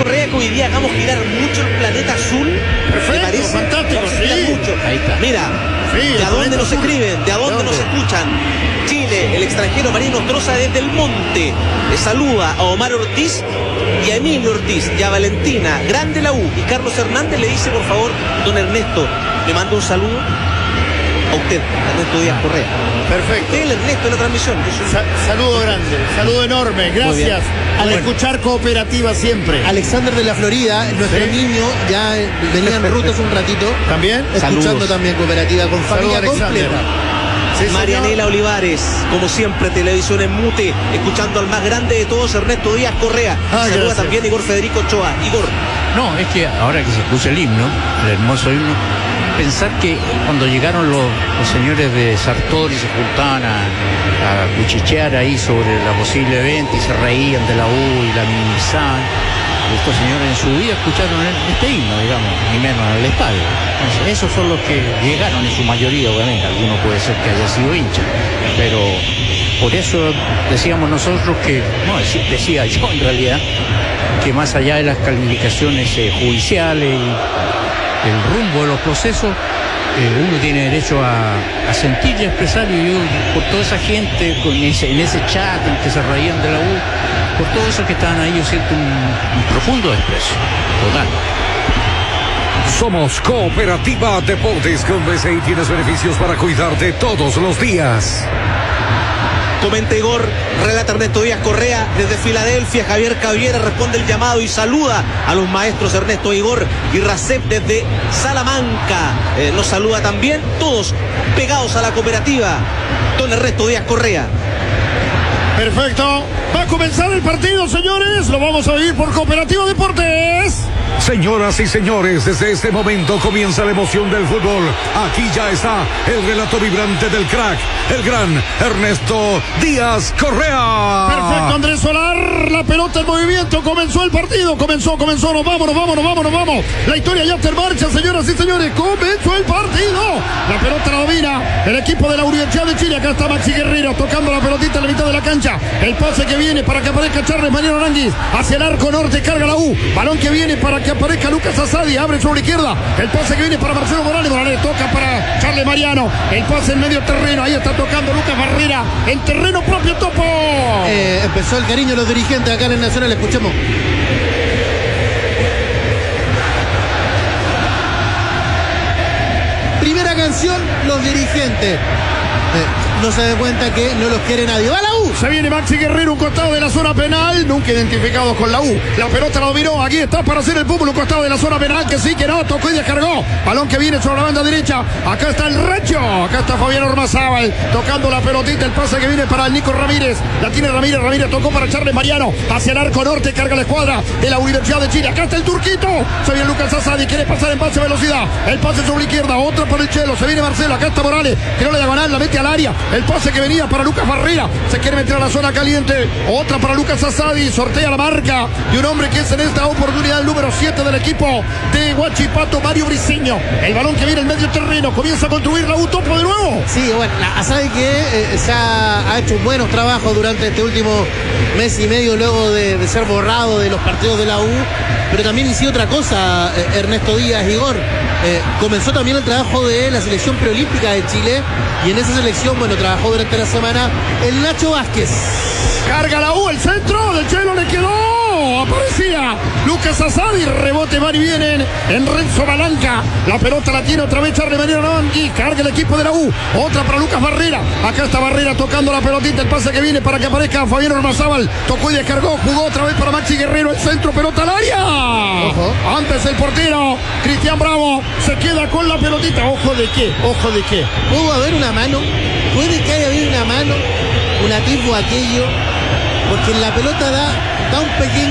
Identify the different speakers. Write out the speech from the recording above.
Speaker 1: Correa, que hoy día hagamos girar mucho el planeta azul.
Speaker 2: Perfecto,
Speaker 1: ¿Te parece?
Speaker 2: fantástico,
Speaker 1: Vamos a girar
Speaker 2: sí.
Speaker 1: mucho.
Speaker 3: Ahí está.
Speaker 1: Mira,
Speaker 2: Sí,
Speaker 1: ¿de
Speaker 2: el
Speaker 1: a dónde
Speaker 2: planeta
Speaker 1: nos
Speaker 2: azul.
Speaker 1: escriben? ¿De a dónde nos escuchan? Chile, el extranjero Marino Ostroza desde el monte. Le saluda a Omar Ortiz y a Emilio Ortiz y a Valentina, grande la U. Y Carlos Hernández le dice, por favor, don Ernesto, me manda un saludo a usted, Ernesto Díaz Correa.
Speaker 2: Perfecto.
Speaker 1: El Ernesto de la transmisión.
Speaker 2: Saludo grande, saludo enorme, gracias. Al
Speaker 4: Bueno.
Speaker 2: escuchar Cooperativa siempre.
Speaker 4: Alexander de la Florida, nuestro
Speaker 2: Sí.
Speaker 4: niño, ya venía en ruta hace un ratito.
Speaker 2: ¿También?
Speaker 4: Escuchando
Speaker 1: Saludos.
Speaker 4: también Cooperativa con familia
Speaker 2: Saludos, Alexander.
Speaker 4: completa.
Speaker 2: Sí, señor.
Speaker 1: Marianela Olivares, como siempre, televisión en mute, escuchando al más grande de todos, Ernesto Díaz Correa. Saluda
Speaker 2: gracias.
Speaker 1: también Igor Federico Ochoa. Igor,
Speaker 3: No, es que ahora que se escucha el himno, el hermoso himno, pensar que cuando llegaron los señores de Sartori se juntaban a cuchichear ahí sobre la posible venta y se reían de la U y la minimizaban. Estos señores en su vida escucharon este himno, digamos, ni menos en el estadio. Entonces, esos son los que llegaron en su mayoría, obviamente. Alguno puede ser que haya sido hincha, pero por eso decíamos nosotros que, no, decía yo en realidad, que más allá de las calificaciones judiciales y el rumbo de los procesos, uno tiene derecho a sentir y a expresar, y yo, por toda esa gente en ese chat en que se reían de la U, por todo eso que estaban ahí, yo siento un profundo desprecio, total.
Speaker 5: Somos Cooperativa Deportes con BCI. Tienes beneficios para cuidarte todos los días.
Speaker 1: comenta Igor, relata Ernesto Díaz Correa desde Filadelfia. Javier Caviera responde el llamado y saluda a los maestros Ernesto Igor y Racep desde Salamanca. Nos saluda también, todos pegados a la cooperativa. Don Ernesto Díaz Correa.
Speaker 2: Perfecto. Va a comenzar el partido, señores. Lo vamos a vivir por Cooperativa Deportes.
Speaker 5: Señoras y señores, desde este momento comienza la emoción del fútbol. Aquí ya está el relato vibrante del crack, el gran Ernesto Díaz Correa.
Speaker 2: Perfecto, Andrés Solar. La pelota en movimiento. Comenzó el partido. Comenzó. Nos vamos. La historia ya está en marcha, señoras y señores. Comenzó el partido. La pelota la domina el equipo de la Universidad de Chile. Acá está Maxi Guerrero tocando la pelotita en la mitad de la cancha. El pase que viene para que aparezca Charles Mariano Aranguis. Hacia el arco norte carga la U. Balón que viene para que aparezca Lucas Asadi. Abre sobre la izquierda. El pase que viene para Marcelo Morales. Morales toca para Charles Mariano. El pase en medio terreno. Ahí está tocando Lucas Barrera. En terreno propio, Topo.
Speaker 4: Empezó el cariño de los dirigentes acá en el Nacional. Escuchemos. Primera canción, los dirigentes. No se da cuenta que no los quiere nadie. ¡Va la U!
Speaker 2: Se viene Maxi Guerrero, un costado de la zona penal, nunca identificados con la U. La pelota la dominó, aquí está para hacer el público, un costado de la zona penal, que sí, que no, tocó y descargó. Balón que viene sobre la banda derecha, acá está el Recho, acá está Fabián Ormazábal, tocando la pelotita, el pase que viene para el Nico Ramírez, la tiene Ramírez tocó para Charles Mariano, hacia el arco norte, carga la escuadra de la Universidad de Chile, acá está el Turquito, se viene Lucas Asadi, quiere pasar en pase a velocidad, el pase sobre la izquierda, otra para el Chelo, se viene Marcelo, acá está Morales, tiró la diagonal, la mete al área, el pase que venía para Lucas Barrera, se quiere meter a la zona caliente, otra para Lucas Asadi, sortea la marca de un hombre que es en esta oportunidad el número 7 del equipo de Huachipato, Mario Briceño. El balón que viene en medio terreno, comienza a construir la U, Topo de nuevo.
Speaker 4: Sí, bueno, Asadi que se ha hecho buenos trabajos durante este último mes y medio luego de ser borrado de los partidos de la U, pero también hizo otra cosa, Ernesto Díaz Igor. Comenzó también el trabajo de la selección preolímpica de Chile y en esa selección, bueno, trabajó durante la semana el Nacho Vázquez.
Speaker 2: Carga la U, el centro del Chelo le quedó, aparecía Lucas Asadi, rebote van y vienen en Renzo Balanca, la pelota la tiene otra vez Charles Mariano Aranguis, carga el equipo de la U, otra para Lucas Barrera, acá está Barrera tocando la pelotita, el pase que viene para que aparezca Fabián Ormazábal, tocó y descargó, jugó otra vez para Maxi Guerrero, el centro, pelota al área.
Speaker 4: Ojo.
Speaker 2: Antes el portero Cristian Bravo se queda con la pelotita, ojo de qué.
Speaker 4: ¿Pudo haber una mano? ¿Puede que haya habido una mano? Un atisbo aquello, porque en la pelota da un pequeño